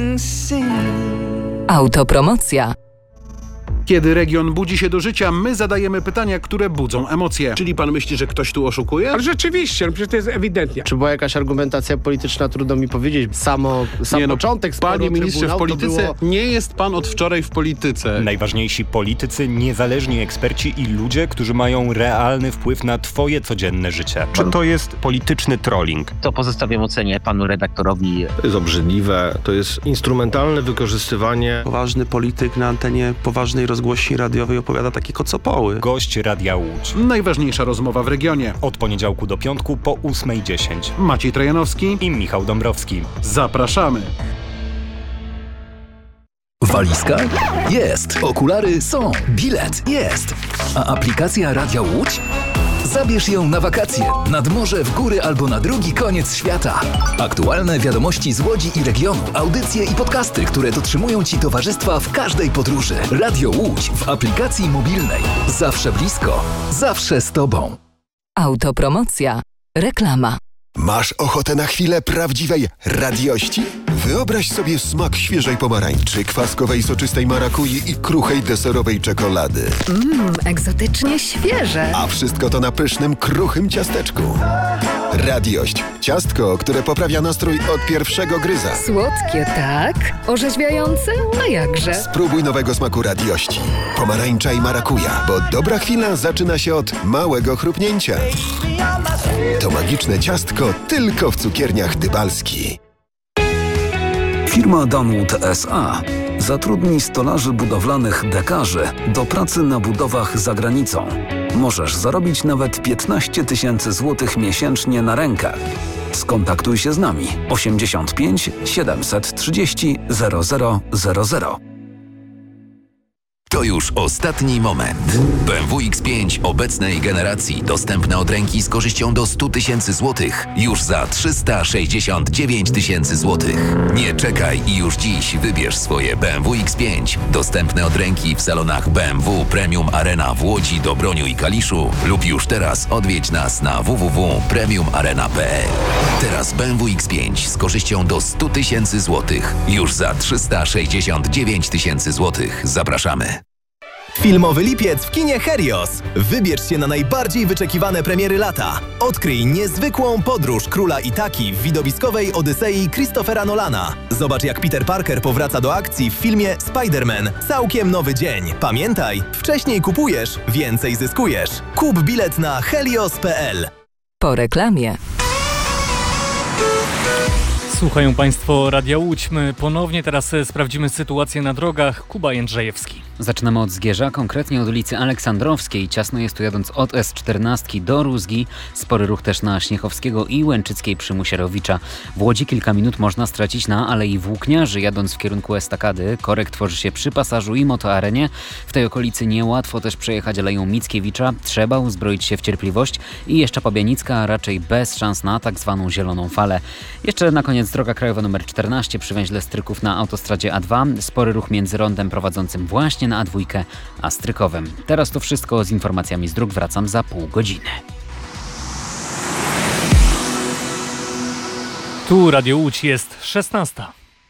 Autopromocja. Kiedy region budzi się do życia, my zadajemy pytania, które budzą emocje. Czyli pan myśli, że ktoś tu oszukuje? Ale rzeczywiście, przecież to jest ewidentnie. Czy była jakaś argumentacja polityczna, trudno mi powiedzieć. Sam początek sporu. Panie ministrze, w polityce nie jest pan od wczoraj w polityce. Najważniejsi politycy, niezależni eksperci i ludzie, którzy mają realny wpływ na twoje codzienne życie. Czy to jest polityczny trolling? To pozostawiam ocenie panu redaktorowi. To jest obrzydliwe, to jest instrumentalne wykorzystywanie. Poważny polityk na antenie poważnej rozgłośni radiowej opowiada takie kocopoły. Gość Radia Łódź. Najważniejsza rozmowa w regionie. Od poniedziałku do piątku po 8:10. Maciej Trojanowski I Michał Dąbrowski. Zapraszamy. Walizka? Jest. Okulary są. Bilet? Jest. A aplikacja Radia Łódź? Zabierz ją na wakacje, nad morze, w góry albo na drugi koniec świata. Aktualne wiadomości z Łodzi i regionu, audycje i podcasty, które dotrzymują Ci towarzystwa w każdej podróży. Radio Łódź w aplikacji mobilnej. Zawsze blisko, zawsze z Tobą. Autopromocja. Reklama. Masz ochotę na chwilę prawdziwej radiości? Wyobraź sobie smak świeżej pomarańczy, kwaskowej soczystej marakui i kruchej deserowej czekolady. Egzotycznie świeże. A wszystko to na pysznym, kruchym ciasteczku. Radiość. Ciastko, które poprawia nastrój od pierwszego gryza. Słodkie, tak? Orzeźwiające? A jakże? Spróbuj nowego smaku radiości. Pomarańcza i marakuja, bo dobra chwila zaczyna się od małego chrupnięcia. To magiczne ciastko tylko w cukierniach Dybalski. Firma Danwood S.A. zatrudni stolarzy budowlanych dekarzy do pracy na budowach za granicą. Możesz zarobić nawet 15 000 złotych miesięcznie na rękę. Skontaktuj się z nami 85 730 0000. To już ostatni moment. BMW X5 obecnej generacji dostępne od ręki z korzyścią do 100 000 złotych już za 369 000 złotych. Nie czekaj i już dziś wybierz swoje BMW X5 dostępne od ręki w salonach BMW Premium Arena w Łodzi, Dobroniu i Kaliszu lub już teraz odwiedź nas na www.premiumarena.pl. Teraz BMW X5 z korzyścią do 100 000 złotych już za 369 000 złotych. Zapraszamy. Filmowy lipiec w kinie Helios. Wybierz się na najbardziej wyczekiwane premiery lata. Odkryj niezwykłą podróż króla Itaki w widowiskowej Odysei Christophera Nolana. Zobacz, jak Peter Parker powraca do akcji w filmie Spider-Man. Całkiem nowy dzień. Pamiętaj, wcześniej kupujesz, więcej zyskujesz. Kup bilet na helios.pl. Po reklamie. Słuchają Państwo Radia Łódź. My ponownie teraz sprawdzimy sytuację na drogach. Kuba Jędrzejewski. Zaczynamy od Zgierza, konkretnie od ulicy Aleksandrowskiej. Ciasno jest tu jadąc od S14 do Rózgi. Spory ruch też na Śniechowskiego i Łęczyckiej przy Musierowicza. W Łodzi kilka minut można stracić na Alei Włókniarzy, jadąc w kierunku Estakady. Korek tworzy się przy Pasażu i Motoarenie. W tej okolicy niełatwo też przejechać Aleją Mickiewicza. Trzeba uzbroić się w cierpliwość i jeszcze Pabianicka, a raczej bez szans na tak zwaną zieloną falę. Jeszcze na koniec droga krajowa nr 14 przy węźle Stryków na autostradzie A2. Spory ruch między rondem prowadzącym właśnie na A2 a Strykowem. Teraz to wszystko, z informacjami z dróg wracam za pół godziny. Tu Radio Łódź, jest 16.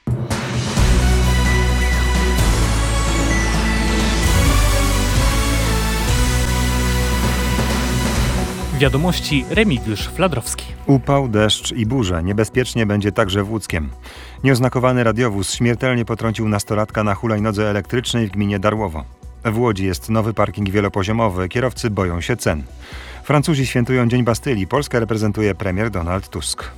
Wiadomości Remigiusz Fladrowski. Upał, deszcz i burze. Niebezpiecznie będzie także w Łódzkiem. Nieoznakowany radiowóz śmiertelnie potrącił nastolatka na hulajnodze elektrycznej w gminie Darłowo. W Łodzi jest nowy parking wielopoziomowy. Kierowcy boją się cen. Francuzi świętują Dzień Bastylii. Polskę reprezentuje premier Donald Tusk.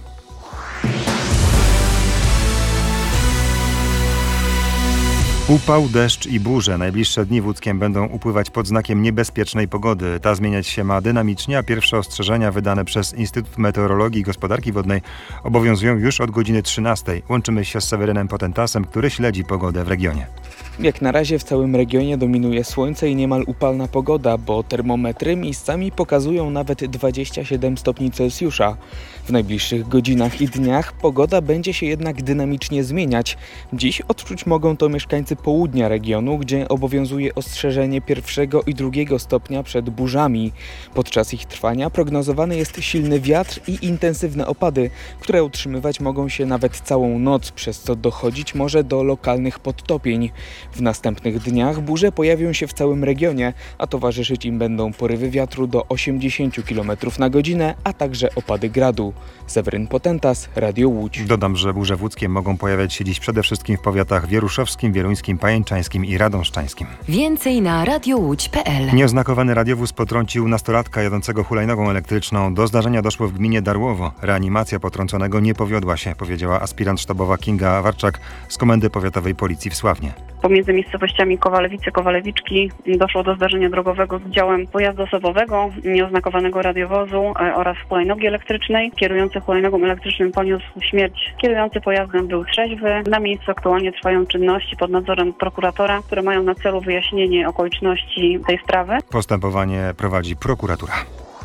Upał, deszcz i burze. Najbliższe dni w Łódzkiem będą upływać pod znakiem niebezpiecznej pogody. Ta zmieniać się ma dynamicznie, a pierwsze ostrzeżenia wydane przez Instytut Meteorologii i Gospodarki Wodnej obowiązują już od godziny 13. Łączymy się z Sewerynem Potentasem, który śledzi pogodę w regionie. Jak na razie w całym regionie dominuje słońce i niemal upalna pogoda, bo termometry miejscami pokazują nawet 27 stopni Celsjusza. W najbliższych godzinach i dniach pogoda będzie się jednak dynamicznie zmieniać. Dziś odczuć mogą to mieszkańcy południa regionu, gdzie obowiązuje ostrzeżenie 1. i 2. stopnia przed burzami. Podczas ich trwania prognozowany jest silny wiatr i intensywne opady, które utrzymywać mogą się nawet całą noc, przez co dochodzić może do lokalnych podtopień. W następnych dniach burze pojawią się w całym regionie, a towarzyszyć im będą porywy wiatru do 80 km na godzinę, a także opady gradu. Seweryn Potentas, Radio Łódź. Dodam, że burze włódzkie mogą pojawiać się dziś przede wszystkim w powiatach wieruszowskim, wieluńskim, pajęczańskim i radomszczańskim. Więcej na radiołódź.pl. Nieoznakowany radiowóz potrącił nastolatka jadącego hulajnogą elektryczną. Do zdarzenia doszło w gminie Darłowo. Reanimacja potrąconego nie powiodła się, powiedziała aspirant sztabowa Kinga Warczak z Komendy Powiatowej Policji w Sławnie. Pomiędzy miejscowościami Kowalewice, Kowalewiczki doszło do zdarzenia drogowego z udziałem pojazdu osobowego, nieoznakowanego radiowozu oraz hulajnogi elektrycznej. Kierujący hulajnogą elektryczną poniósł śmierć. Kierujący pojazdem był trzeźwy. Na miejscu aktualnie trwają czynności pod nadzorem prokuratora, które mają na celu wyjaśnienie okoliczności tej sprawy. Postępowanie prowadzi prokuratura.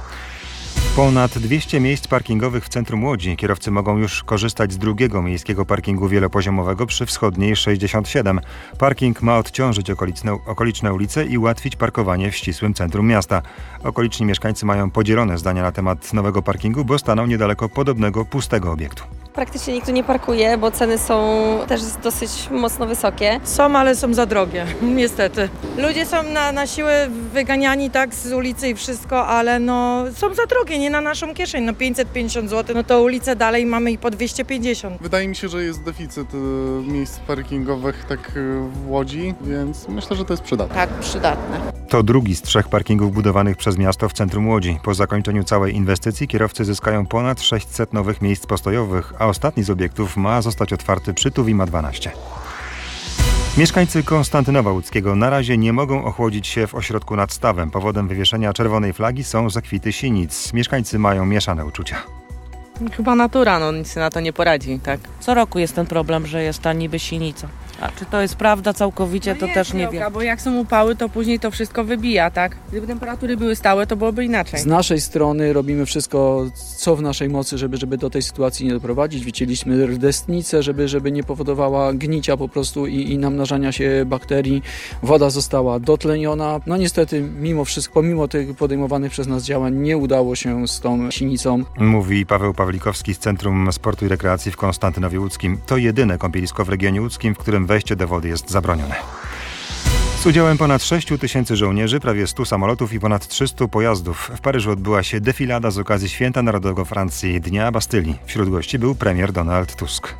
Ponad 200 miejsc parkingowych w centrum Łodzi. Kierowcy mogą już korzystać z drugiego miejskiego parkingu wielopoziomowego przy wschodniej 67. Parking ma odciążyć okoliczne ulice i ułatwić parkowanie w ścisłym centrum miasta. Okoliczni mieszkańcy mają podzielone zdania na temat nowego parkingu, bo staną niedaleko podobnego pustego obiektu. Praktycznie nikt tu nie parkuje, bo ceny są też dosyć mocno wysokie. Są, ale są za drogie, niestety. Ludzie są na siłę wyganiani tak z ulicy i wszystko, ale no są za drogie, nie na naszą kieszeń. No 550 zł, no to ulicę dalej mamy i po 250. Wydaje mi się, że jest deficyt miejsc parkingowych tak w Łodzi, więc myślę, że to jest przydatne. Tak, przydatne. To drugi z 3 parkingów budowanych przez miasto w centrum Łodzi. Po zakończeniu całej inwestycji kierowcy zyskają ponad 600 nowych miejsc postojowych, a ostatni z obiektów ma zostać otwarty przy Tuwima 12. Mieszkańcy Konstantynowa Łódzkiego na razie nie mogą ochłodzić się w ośrodku nad stawem. Powodem wywieszenia czerwonej flagi są zakwity sinic. Mieszkańcy mają mieszane uczucia. Chyba natura, no nic na to nie poradzi, tak? Co roku jest ten problem, że jest ta niby sinica. A czy to jest prawda całkowicie, to też nie wiem. Bo jak są upały, to później to wszystko wybija, tak? Gdyby temperatury były stałe, to byłoby inaczej. Z naszej strony robimy wszystko, co w naszej mocy, żeby do tej sytuacji nie doprowadzić. Wycięliśmy rdestnicę, żeby nie powodowała gnicia po prostu i namnażania się bakterii. Woda została dotleniona. No niestety, mimo wszystko, pomimo tych podejmowanych przez nas działań, nie udało się z tą sinicą. Mówi Paweł Pawlikowski z Centrum Sportu i Rekreacji w Konstantynowie Łódzkim. To jedyne kąpielisko w regionie łódzkim, w którym wejście do wody jest zabronione. Z udziałem ponad 6 000 żołnierzy, prawie 100 samolotów i ponad 300 pojazdów w Paryżu odbyła się defilada z okazji Święta Narodowego Francji, Dnia Bastylii. Wśród gości był premier Donald Tusk.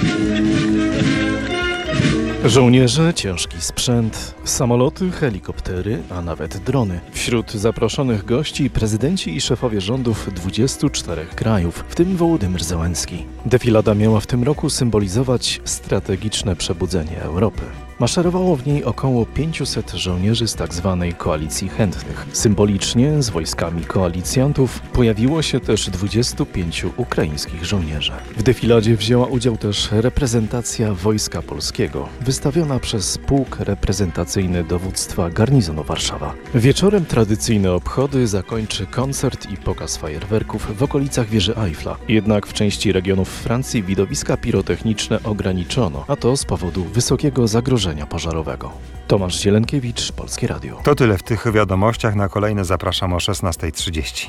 Żołnierze, ciężki sprzęt, samoloty, helikoptery, a nawet drony. Wśród zaproszonych gości prezydenci i szefowie rządów 24 krajów, w tym Wołodymyr Zełenski. Defilada miała w tym roku symbolizować strategiczne przebudzenie Europy. Maszerowało w niej około 500 żołnierzy z tzw. koalicji chętnych. Symbolicznie z wojskami koalicjantów pojawiło się też 25 ukraińskich żołnierzy. W defiladzie wzięła udział też reprezentacja Wojska Polskiego, wystawiona przez Pułk Reprezentacyjny Dowództwa Garnizonu Warszawa. Wieczorem tradycyjne obchody zakończy koncert i pokaz fajerwerków w okolicach wieży Eiffla. Jednak w części regionów Francji widowiska pirotechniczne ograniczono, a to z powodu wysokiego zagrożenia pożarowego. Tomasz Zielenkiewicz, Polskie Radio. To tyle w tych wiadomościach. Na kolejne zapraszam o 16:30.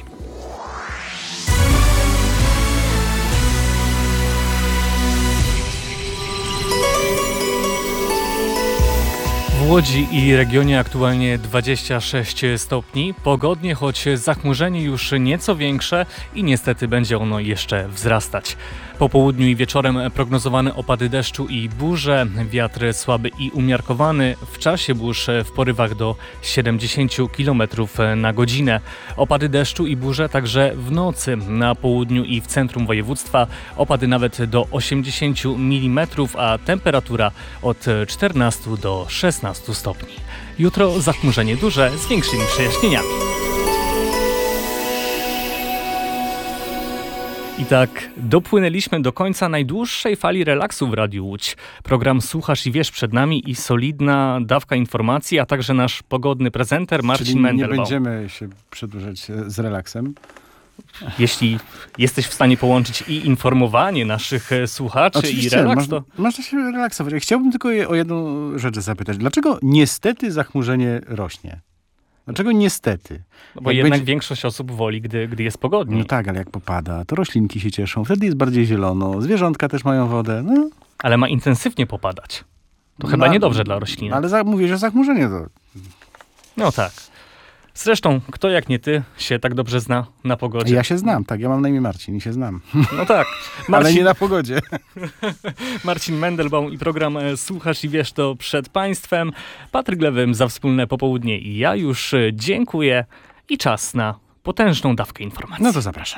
W Łodzi i regionie aktualnie 26 stopni. Pogodnie, choć zachmurzenie już nieco większe i niestety będzie ono jeszcze wzrastać. Po południu i wieczorem prognozowane opady deszczu i burze, wiatr słaby i umiarkowany, w czasie burz w porywach do 70 km na godzinę. Opady deszczu i burze także w nocy na południu i w centrum województwa, opady nawet do 80 mm, a temperatura od 14 do 16 stopni. Jutro zachmurzenie duże z większymi przejaśnieniami. I tak dopłynęliśmy do końca najdłuższej fali relaksu w Radiu Łódź. Program Słuchasz i Wiesz przed nami i solidna dawka informacji, a także nasz pogodny prezenter Marcin Mendelbaum. Nie będziemy się przedłużać z relaksem. Jeśli jesteś w stanie połączyć i informowanie naszych słuchaczy oczywiście, i relaks, to... Można się relaksować. Chciałbym tylko o jedną rzecz zapytać. Dlaczego niestety zachmurzenie rośnie? Dlaczego niestety? No bo jednak większość osób woli, gdy jest pogodnie. No tak, ale jak popada, to roślinki się cieszą, wtedy jest bardziej zielono, zwierzątka też mają wodę. No. Ale ma intensywnie popadać. To chyba niedobrze dla roślin. Ale mówię, że zachmurzenie to... No tak. Zresztą, kto jak nie ty się tak dobrze zna na pogodzie? Ja się znam, tak. Ja mam na imię Marcin i się znam. No tak. Ale nie na pogodzie. Marcin Mendelbaum i program Słuchasz i Wiesz to przed Państwem. Patryk Lewym za wspólne popołudnie i ja już dziękuję i czas na potężną dawkę informacji. No to zapraszam.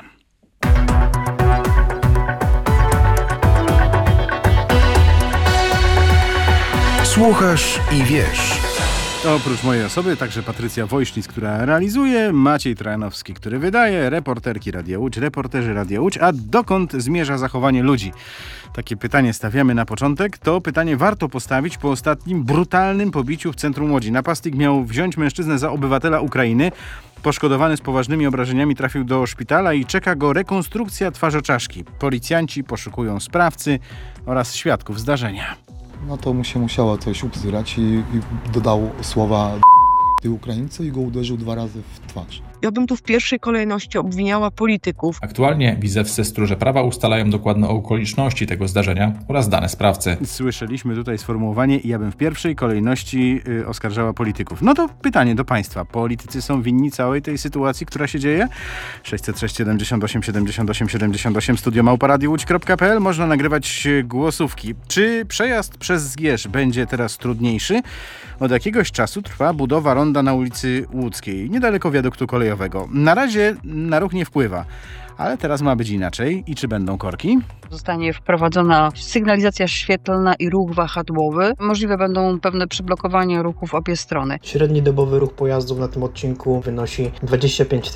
Słuchasz i Wiesz. Oprócz mojej osoby także Patrycja Wojsznic, która realizuje, Maciej Trojanowski, który wydaje, reporterki Radia Łódź, reporterzy Radia Łódź. A dokąd zmierza zachowanie ludzi? Takie pytanie stawiamy na początek. To pytanie warto postawić po ostatnim brutalnym pobiciu w centrum Łodzi. Napastnik miał wziąć mężczyznę za obywatela Ukrainy. Poszkodowany z poważnymi obrażeniami trafił do szpitala i czeka go rekonstrukcja twarzoczaszki. Policjanci poszukują sprawcy oraz świadków zdarzenia. No to mu się musiało coś ubzyrać i dodał słowa tej Ukraińcy i go uderzył 2 razy w twarz. Ja bym tu w pierwszej kolejności obwiniała polityków. Aktualnie wizewscy stróże prawa ustalają dokładne okoliczności tego zdarzenia oraz dane sprawcy. Słyszeliśmy tutaj sformułowanie i ja bym w pierwszej kolejności oskarżała polityków. No to pytanie do Państwa. Politycy są winni całej tej sytuacji, która się dzieje? 606 78 78 78 studio@radiowódź.pl. Można nagrywać głosówki. Czy przejazd przez Zgierz będzie teraz trudniejszy? Od jakiegoś czasu trwa budowa ronda na ulicy Łódzkiej, niedaleko wiaduktu kolejowego. Na razie na ruch nie wpływa, ale teraz ma być inaczej. I czy będą korki? Zostanie wprowadzona sygnalizacja świetlna i ruch wahadłowy. Możliwe będą pewne przyblokowania ruchu w obie strony. Średni dobowy ruch pojazdów na tym odcinku wynosi 25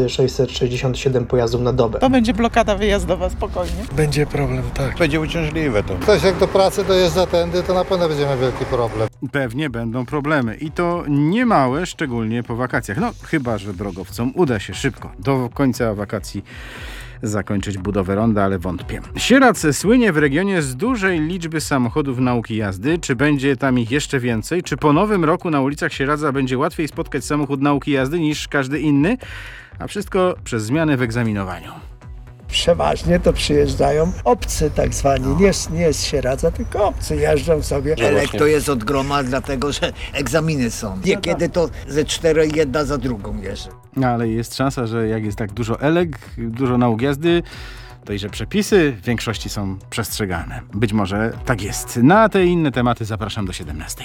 667 pojazdów na dobę. To będzie blokada wyjazdowa, spokojnie. Będzie problem, tak. Będzie uciążliwe to. Ktoś jak do pracy dojeżdża tędy, to na pewno będziemy wielki problem. Pewnie będą problemy i to niemałe, szczególnie po wakacjach. No chyba, że drogowcom uda się szybko do końca wakacji zakończyć budowę ronda, ale wątpię. Sieradz słynie w regionie z dużej liczby samochodów nauki jazdy. Czy będzie tam ich jeszcze więcej? Czy po nowym roku na ulicach Sieradza będzie łatwiej spotkać samochód nauki jazdy niż każdy inny? A wszystko przez zmiany w egzaminowaniu. Przeważnie to przyjeżdżają obcy tak zwani, nie z Sieradza, tylko obcy jeżdżą sobie. Elek to jest od groma, dlatego że egzaminy są. Niekiedy to ze 4 jedna za drugą jeżdżą. No, ale jest szansa, że jak jest tak dużo elek, dużo nauk jazdy, to i że przepisy w większości są przestrzegane. Być może tak jest. Na te i inne tematy zapraszam do 17.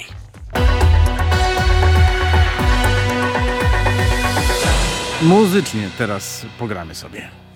Muzycznie teraz pogramy sobie.